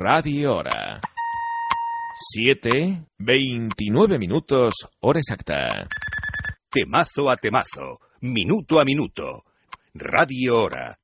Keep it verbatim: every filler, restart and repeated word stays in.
Radio Hora. siete, veintinueve minutos, hora exacta. Temazo a temazo, minuto a minuto. Radio Hora.